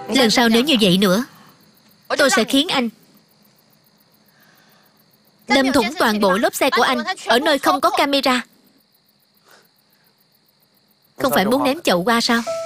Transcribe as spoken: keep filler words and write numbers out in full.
Lần sau nếu như vậy nữa, tôi sẽ khiến anh đâm thủng toàn bộ lốp xe của anh ở nơi không có camera. Không phải muốn ném chậu qua sao?